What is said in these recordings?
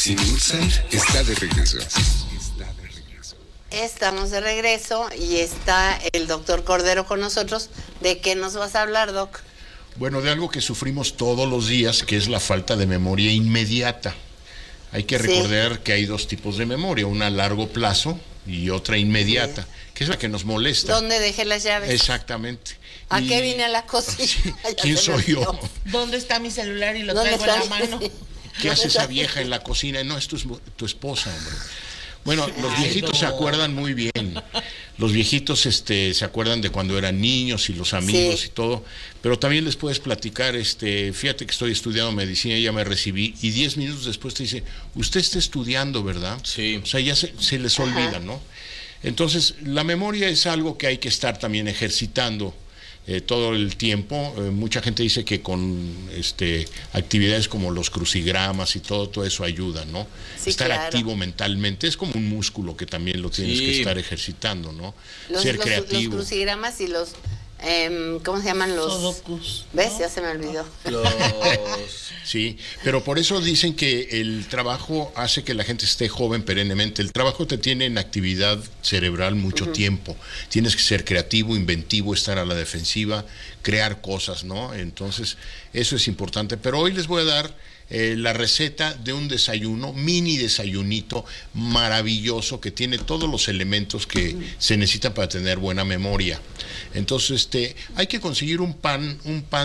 Cine Insight está de regreso. Estamos de regreso y está el doctor Cordero con nosotros. ¿De qué nos vas a hablar, Doc? Bueno, de algo que sufrimos todos los días, que es la falta de memoria inmediata. Hay que recordar que hay dos tipos de memoria, una a largo plazo y otra inmediata, que es la que nos molesta. ¿Dónde dejé las llaves? Exactamente. ¿A qué vine a la cocina? Sí, ¿quién soy yo? ¿Dónde está mi celular y lo traigo en la mano? ¿Qué hace esa vieja en la cocina? No, es tu esposa, hombre. Bueno, los viejitos se acuerdan muy bien. Los viejitos se acuerdan de cuando eran niños y los amigos y todo, pero también les puedes platicar, fíjate que estoy estudiando medicina, ya me recibí, y 10 minutos después te dice, usted está estudiando, ¿verdad? Sí. O sea, ya se les olvida, ¿no? Entonces, la memoria es algo que hay que estar también ejercitando todo el tiempo. Mucha gente dice que con actividades como los crucigramas y todo eso ayuda, ¿no? Sí, estar claro. activo mentalmente es como un músculo que también lo tienes que estar ejercitando, ¿no? Ser creativo. Los crucigramas y los ¿cómo se llaman los? Sudokus, ¿Ves? ¿no? Ya se me olvidó. Sí, pero por eso dicen que el trabajo hace que la gente esté joven perennemente. El trabajo te tiene en actividad cerebral mucho tiempo. Tienes que ser creativo, inventivo, estar a la defensiva, crear cosas, ¿no? Entonces, eso es importante. Pero hoy les voy a dar la receta de un desayuno, mini desayunito maravilloso que tiene todos los elementos que se necesitan para tener buena memoria. Entonces, hay que conseguir un pan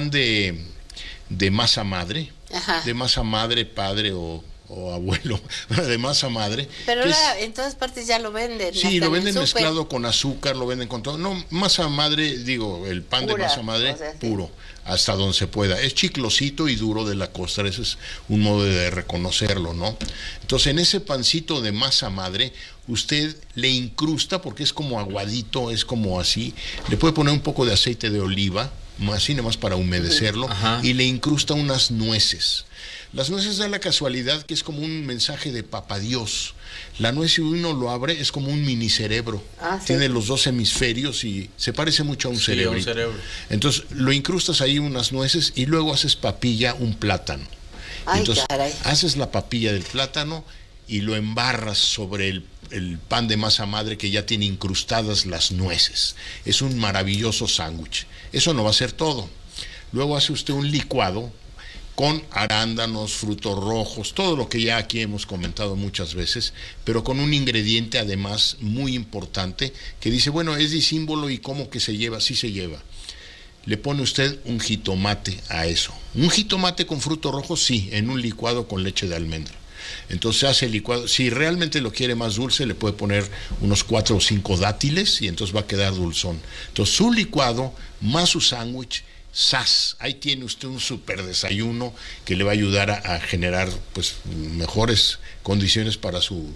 de masa madre, de masa madre, padre o abuelo, de masa madre. Pero ahora en todas partes ya lo venden. Sí, lo venden mezclado con azúcar, lo venden con todo. No, masa madre, digo, el pan pura, de masa madre, o sea, puro, hasta donde se pueda. Es chiclosito y duro de la costra, ese es un modo de reconocerlo, ¿no? Entonces, en ese pancito de masa madre, usted le incrusta, porque es como aguadito, es como así, le puede poner un poco de aceite de oliva, así nada más para humedecerlo, y le incrusta unas nueces. Las nueces da la casualidad que es como un mensaje de Papá Dios. La nuez, si uno lo abre, es como un mini cerebro. Tiene los dos hemisferios y se parece mucho a un cerebro. Entonces, lo incrustas ahí unas nueces y luego haces papilla, un plátano. Entonces, haces la papilla del plátano y lo embarras sobre el pan de masa madre que ya tiene incrustadas las nueces. Es un maravilloso sándwich. Eso no va a ser todo. Luego hace usted un licuado con arándanos, frutos rojos, todo lo que ya aquí hemos comentado muchas veces, pero con un ingrediente además muy importante que dice, bueno, es de símbolo y cómo que se lleva, sí se lleva. Le pone usted un jitomate a eso. Un jitomate con frutos rojos, sí, en un licuado con leche de almendra. Entonces hace el licuado. Si realmente lo quiere más dulce, le puede poner unos 4 o 5 dátiles y entonces va a quedar dulzón. Entonces su licuado más su sándwich, ¡zas! Ahí tiene usted un súper desayuno que le va a ayudar a generar pues mejores condiciones para su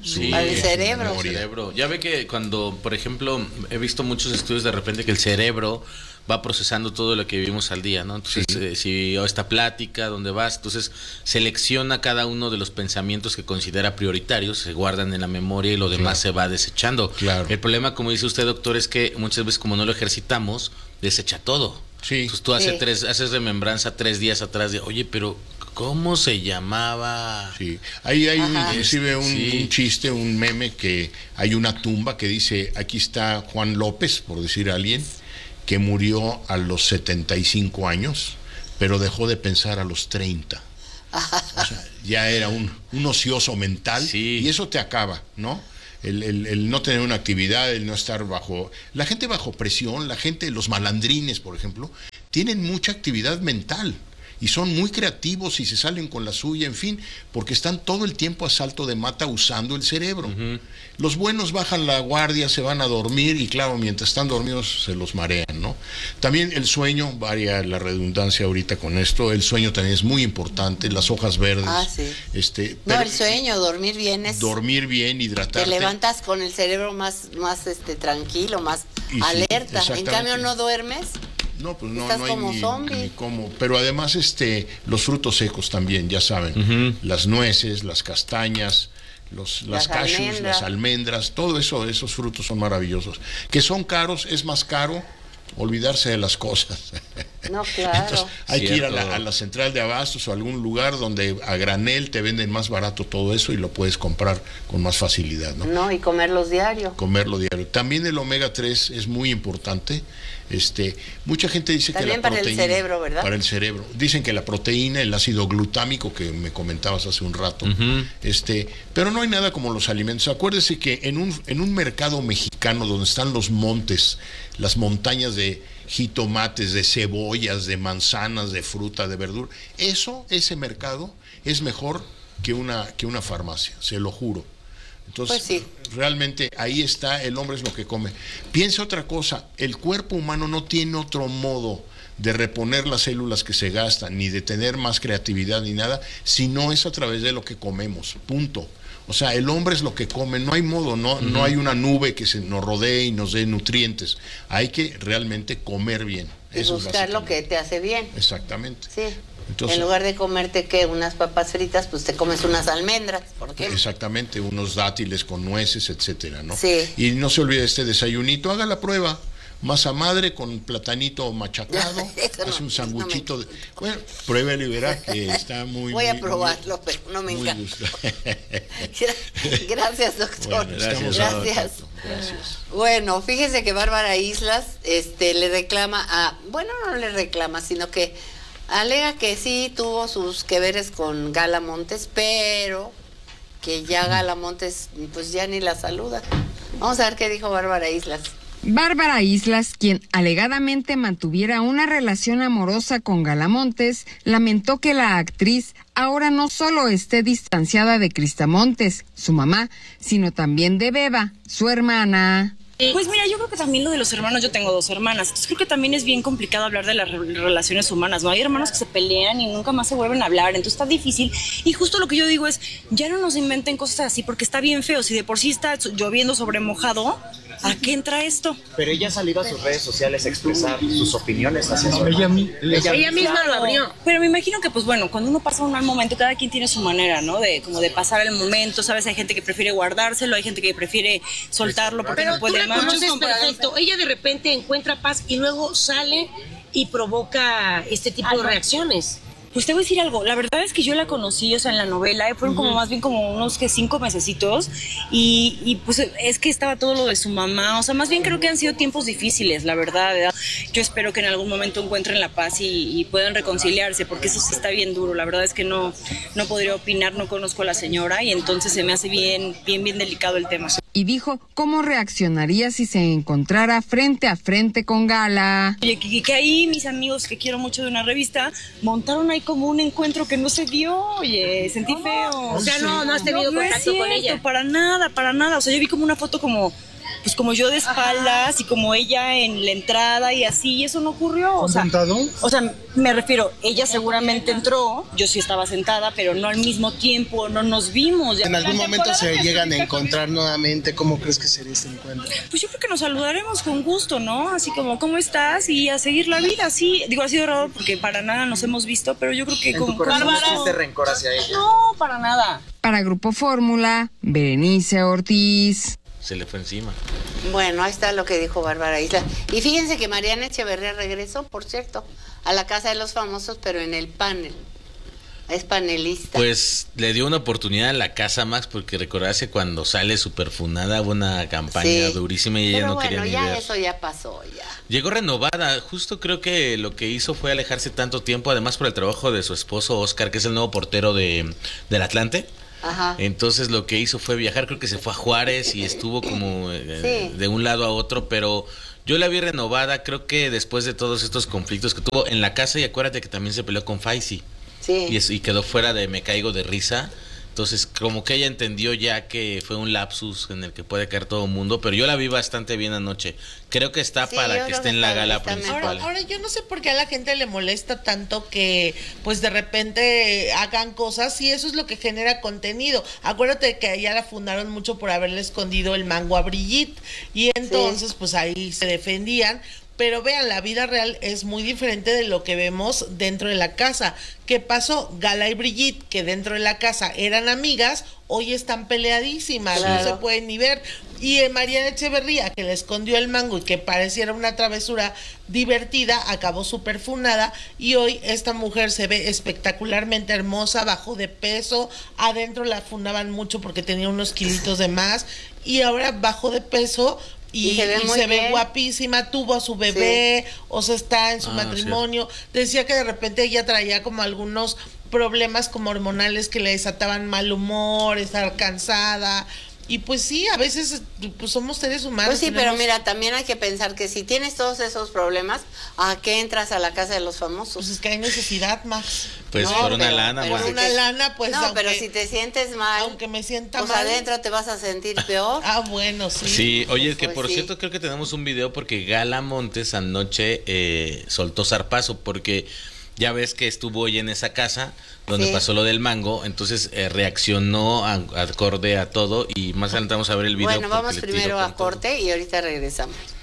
cerebro. Ya ve que cuando, por ejemplo, he visto muchos estudios de repente que el cerebro va procesando todo lo que vivimos al día, ¿no? Entonces, si esta plática, ¿dónde vas? Entonces, selecciona cada uno de los pensamientos que considera prioritarios, se guardan en la memoria y lo demás se va desechando. El problema, como dice usted, doctor, es que muchas veces como no lo ejercitamos, desecha todo. Entonces tú haces remembranza 3 días atrás de, oye, pero ¿cómo se llamaba? Sí, ahí hay inclusive un chiste, un meme, que hay una tumba que dice, aquí está Juan López, por decir a alguien, que murió a los 75 años, pero dejó de pensar a los 30. O sea, ya era un ocioso mental, y eso te acaba, ¿no? El no tener una actividad, el no estar la gente bajo presión, los malandrines, por ejemplo, tienen mucha actividad mental y son muy creativos y se salen con la suya, en fin, porque están todo el tiempo a salto de mata usando el cerebro. Los buenos bajan la guardia, se van a dormir y claro, mientras están dormidos se los marean, ¿no? También el sueño, varia la redundancia ahorita con esto, el sueño también es muy importante, las hojas verdes. No, el sueño, dormir bien es... Dormir bien, hidratarte. Te levantas con el cerebro más tranquilo, más alerta. En cambio, no duermes. No, pues no Estás hay como ni cómo. Pero además los frutos secos también, ya saben, las nueces, las castañas, las cashews, las almendras, todo eso, esos frutos son maravillosos. Que son caros, es más caro olvidarse de las cosas. No, claro. Entonces, hay que ir a Cierto. la central de abastos o a algún lugar donde a granel te venden más barato todo eso y lo puedes comprar con más facilidad, ¿no? No, y comerlos diario. Comerlo diario. También el omega 3 es muy importante. Mucha gente dice También que la para el proteína, cerebro, ¿verdad? Para el cerebro. Dicen que la proteína, el ácido glutámico que me comentabas hace un rato, pero no hay nada como los alimentos. Acuérdese que en un mercado mexicano donde están los montes, las montañas de jitomates, de cebollas, de manzanas, de fruta, de verdura, ese mercado es mejor que una farmacia, se lo juro. Entonces, Pues sí. realmente ahí está, el hombre es lo que come. Piensa otra cosa, el cuerpo humano no tiene otro modo de reponer las células que se gastan, ni de tener más creatividad ni nada, si no es a través de lo que comemos, punto. O sea, el hombre es lo que come, no hay modo, no hay una nube que se nos rodee y nos dé nutrientes. Hay que realmente comer bien. Y Eso es buscar lo que básicamente. te hace bien. Exactamente. Sí. Entonces, en lugar de comerte unas papas fritas, pues te comes unas almendras, ¿por qué? exactamente, unos dátiles con nueces, etcétera, ¿no? Sí. Y no se olvide este desayunito, haga la prueba. Masa madre con platanito machacado, Eso no, hace un no sanguchito. Bueno, pruébelo y verá que está muy Voy a muy- probarlo, pero no me muy encanta. gusto. Gracias, doctor. Bueno, estamos Gracias. en contacto. Gracias. Bueno, fíjese que Bárbara Islas le reclama no le reclama, sino que alega que sí tuvo sus que veres con Gala Montes, pero que ya Gala Montes pues ya ni la saluda. Vamos a ver qué dijo Bárbara Islas. Bárbara Islas, quien alegadamente mantuviera una relación amorosa con Gala Montes, lamentó que la actriz ahora no solo esté distanciada de Crista Montes, su mamá, sino también de Beba, su hermana. Pues mira, yo creo que también lo de los hermanos, yo tengo 2 hermanas, entonces creo que también es bien complicado hablar de las relaciones humanas, ¿no? Hay hermanos que se pelean y nunca más se vuelven a hablar, entonces está difícil, y justo lo que yo digo es, ya no nos inventen cosas así, porque está bien feo, si de por sí está lloviendo sobre mojado, ¿a qué entra esto? Pero ella ha salido a sus redes sociales a expresar sus opiniones hacia su Ella Misma lo abrió. Pero me imagino que, pues bueno, cuando uno pasa un mal momento, cada quien tiene su manera, ¿no? De pasar el momento, ¿sabes? Hay gente que prefiere guardárselo, hay gente que prefiere soltarlo porque no puede más. conoces perfecto. Ella de repente encuentra paz y luego sale y provoca este tipo de reacciones. Pues te voy a decir algo, la verdad es que yo la conocí, o sea, en la novela, fueron como más bien como unos 5 mesecitos y pues es que estaba todo lo de su mamá, o sea, más bien creo que han sido tiempos difíciles, la verdad. Yo espero que en algún momento encuentren la paz y puedan reconciliarse, porque eso sí está bien duro, la verdad es que no podría opinar, no conozco a la señora y entonces se me hace bien delicado el tema. Y dijo cómo reaccionaría si se encontrara frente a frente con Gala. Oye, que ahí mis amigos que quiero mucho de una revista montaron ahí como un encuentro que no se dio, oye, sentí feo. O sea, no has tenido no contacto es con cierto, ella. para nada. O sea, yo vi como una foto como yo de espaldas y como ella en la entrada y así, y eso no ocurrió. O sea, me refiero, ella seguramente entró, yo sí estaba sentada, pero no al mismo tiempo, no nos vimos. En algún momento se llegan a encontrar nuevamente, ¿cómo crees que sería este encuentro? Pues yo creo que nos saludaremos con gusto, ¿no? Así como, ¿cómo estás? Y a seguir la vida, sí. Digo, ha sido raro porque para nada nos hemos visto, pero yo creo que ¿En tu corazón no existe rencor hacia ella? No, para nada. Para Grupo Fórmula, Berenice Ortiz. Se le fue encima. Bueno, ahí está lo que dijo Bárbara Islas. Y fíjense que Mariana Echeverría regresó, por cierto, a la Casa de los Famosos, pero en el panel. Es panelista. Pues le dio una oportunidad a la casa, Max, porque recordarse cuando sale superfunada, hubo una campaña durísima y ella no quería ni ya ver. eso ya pasó, ya. Llegó renovada, justo creo que lo que hizo fue alejarse tanto tiempo, además por el trabajo de su esposo Oscar, que es el nuevo portero del Atlante. Ajá. Entonces lo que hizo fue viajar, creo que se fue a Juárez y estuvo como de un lado a otro, pero yo la vi renovada, creo que después de todos estos conflictos que tuvo en la casa, y acuérdate que también se peleó con Faisy. Sí. Y quedó fuera de Me Caigo de Risa. Entonces, como que ella entendió ya que fue un lapsus en el que puede caer todo el mundo, pero yo la vi bastante bien anoche. Creo que está para que esté en la gala principal. Ahora, yo no sé por qué a la gente le molesta tanto que, pues, de repente hagan cosas y eso es lo que genera contenido. Acuérdate que allá la fundaron mucho por haberle escondido el mango a Brigitte y entonces, pues, ahí se defendían. pero vean, la vida real es muy diferente de lo que vemos dentro de la casa. ¿Qué pasó? Gala y Brigitte, que dentro de la casa eran amigas, hoy están peleadísimas, no se pueden ni ver. Y Mariana Echeverría, que le escondió el mango y que pareciera una travesura divertida, acabó súper funada, y hoy esta mujer se ve espectacularmente hermosa, bajó de peso, adentro la fundaban mucho porque tenía unos kilitos de más, y ahora bajó de peso y se ve guapísima, tuvo a su bebé, o sea, está en su matrimonio. Decía que de repente ella traía como algunos problemas como hormonales que le desataban mal humor, estar cansada. Y pues sí, a veces pues somos seres humanos. Pues sí, pero mira, también hay que pensar que si tienes todos esos problemas, ¿a qué entras a la casa de los famosos? Pues es que hay necesidad, Max. Pues no, por una lana, por una lana, pues. No, pero si te sientes mal, aunque me sienta pues mal, adentro te vas a sentir peor. Bueno, sí. Sí, oye, que pues por cierto creo que tenemos un video porque Gala Montes anoche soltó zarpazo porque ya ves que estuvo hoy en esa casa donde pasó lo del mango, entonces reaccionó acorde a todo, y más adelante vamos a ver el video. Bueno, vamos primero a corte y ahorita regresamos.